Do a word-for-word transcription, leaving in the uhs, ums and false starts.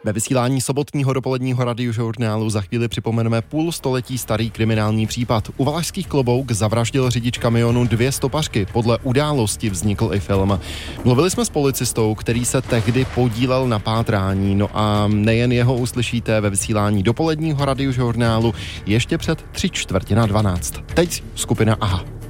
Ve vysílání sobotního dopoledního radiožurnálu za chvíli připomeneme půl století starý kriminální případ. U Valašských Klobouk zavraždil řidič kamionu dvě stopařky. Podle události vznikl i film. Mluvili jsme s policistou, který se tehdy podílel na pátrání. No a nejen jeho uslyšíte ve vysílání dopoledního radiožurnálu ještě před tři čtvrtě na dvanáct. Teď skupina Aha.